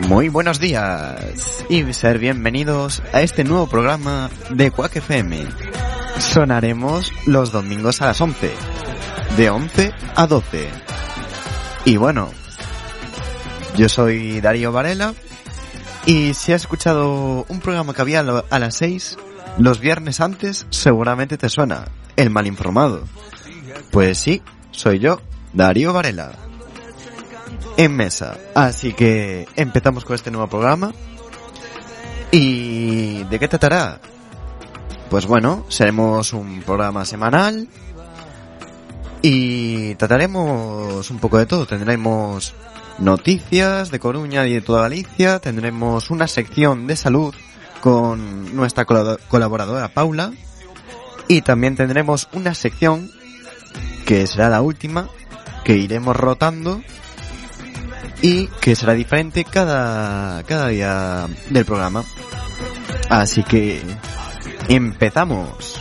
Muy buenos días y ser bienvenidos a este nuevo programa de Quack FM. Sonaremos los domingos a las 11, de 11 a 12. Y bueno, yo soy Darío Varela y si has escuchado un programa que había a las 6, los viernes antes, seguramente te suena, El Malinformado. Pues sí, soy yo, Darío Varela, en mesa. Así que empezamos con este nuevo programa. ¿Y de qué tratará? Pues bueno, seremos un programa semanal y trataremos un poco de todo. Tendremos noticias de Coruña y de toda Galicia, tendremos una sección de salud con nuestra colaboradora Paula y también tendremos una sección que será la última, que iremos rotando y que será diferente cada día del programa. Así que empezamos.